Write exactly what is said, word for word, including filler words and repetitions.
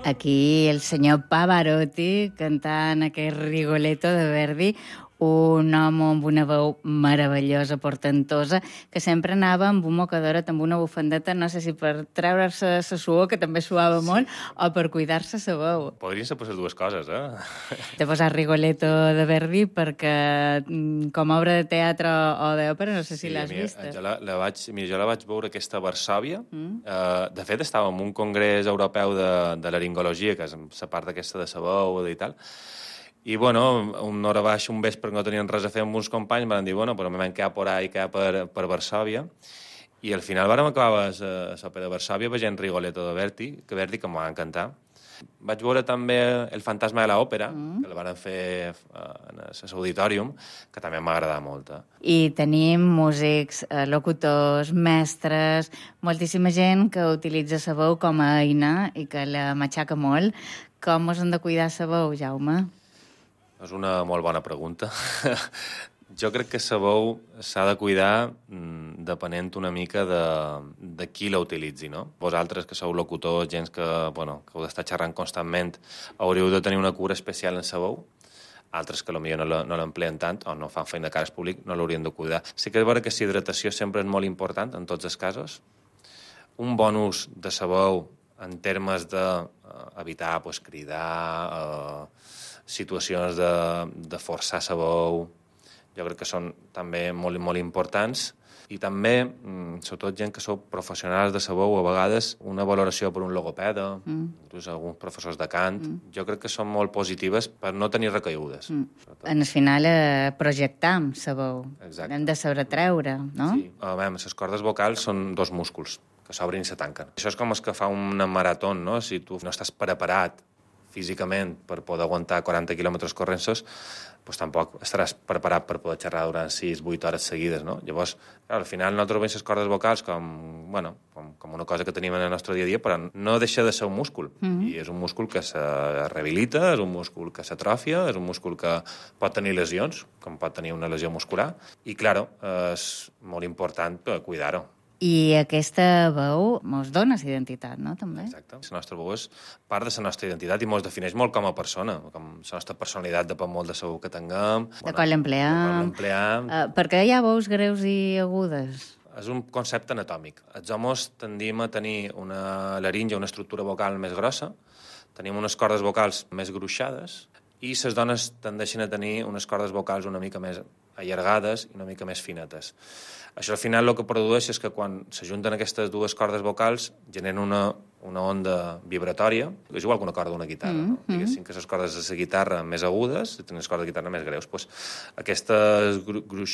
Aquí el senyor Pavarotti cantant aquest Rigoletto de Verdi, un home amb una veu meravellosa, portentosa, que sempre anava amb un mocadoret, amb una bufandeta, no sé si per treure's la suor, que també suava molt, o per cuidar-se la veu. Podrien ser les dues coses, eh? T'he posat Rigoletto de Verdi perquè, com a obra de teatre o d'òpera, no sé si Sí, l'has mira, vista. jo la, la vaig, mira, jo la vaig veure aquesta a Varsòvia. Mm. Uh, de fet, estava en un congrés europeu de, de laringologia, que és la part aquesta de la veu i tal. I, bueno, una hora baix, un vespre, que no tenien res a fer amb uns companys, em van dir, bueno, però m'hem quedat por ahí, quedat per, per Varsòvia. I al final vàrem acabar a l'òpera de Varsòvia veient Rigoletto de Verdi, que Verdi, que m'ho va encantar. Vaig veure també El fantasma de l'òpera, mm. que el van fer en l'auditorium, que també m'ha agradat molt. Eh? I tenim músics, locutors, mestres, moltíssima gent que utilitza la veu com a eina i que la matxaca molt. Com us han de cuidar la veu, Jaume? És una molt bona pregunta. Jo crec que la veu s'ha de cuidar depenent una mica de, de qui la utilitzi, no? Vosaltres, que sou locutors, gent que, bueno, que heu d'estar xerrant constantment, hauríeu de tenir una cura especial en la veu. Altres que potser no l'empleen tant o no fan feina de cara al públic no l'haurien de cuidar. Sí que és vera que la hidratació sempre és molt important en tots els casos. Un bon ús de la veu en termes d'evitar uh, pues, cridar, uh, situacions de, de forçar la veu, jo crec que són també molt, molt importants. I també, sobretot gent que sou professionals de la veu, a vegades una valoració per un logopeda, mm. inclús alguns professors de cant, mm. jo crec que són molt positives per no tenir recaigudes. Mm. En el final eh, projectam la veu. Exacte. Hem de saber treure, no? Sí, a veure, les cordes vocals són dos músculs que s'obren i se tanquen. Això és com el que fa una marató, no? Si tu no estàs preparat físicament per poder aguantar quaranta quilòmetres corrents, doncs tampoc estaràs preparat per poder xerrar durant sis vuit hores seguides, no? Llavors, clar, al final no trobem les cordes vocals com, bueno, com, com una cosa que tenim en el nostre dia a dia, però no deixa de ser un múscul. Mm-hmm. I és un múscul que se rehabilita, és un múscul que s'atròfia, és un múscul que pot tenir lesions, com pot tenir una lesió muscular, i, clar, és molt important cuidar-ho. I aquesta veu mos dona identitat, no?, també? Exacte. La nostra veu és part de la nostra identitat i mos defineix molt com a persona. Com la nostra personalitat depèn molt de la veu que tinguem. De bueno, com l'empleam. Uh, per què hi ha veus greus i agudes? És un concepte anatòmic. Els homes tendim a tenir una laringe, una estructura vocal més grossa, tenim unes cordes vocals més gruixades i les dones tendeixen a tenir unes cordes vocals una mica més allargades i una mica més finetes. Això al final el que produeix és que quan s'ajunten aquestes dues cordes vocals generen una, una onda vibratòria, és igual que una corda d'una guitarra, mm-hmm. no? Diguéssim que les cordes de la guitarra més agudes i les cordes de guitarra més greus. Pues, aquestes gru gruix,